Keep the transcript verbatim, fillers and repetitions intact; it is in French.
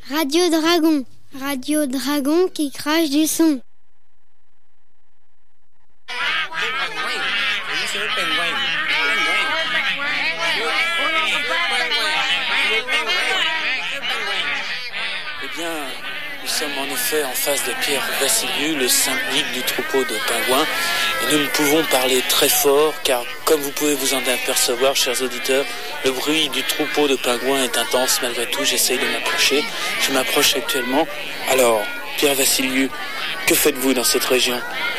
Radio Dragon. Radio Dragon qui crache du son. Eh bien, nous sommes en effet en face de Pierre Vassiliou, le syndic du troupeau de pingouins. Et nous ne pouvons parler très fort, car comme vous pouvez vous en apercevoir, chers auditeurs, le bruit du troupeau de pingouins est intense. Malgré tout, j'essaye de m'approcher. Je m'approche actuellement. Alors, Pierre Vassiliou, que faites-vous dans cette région ?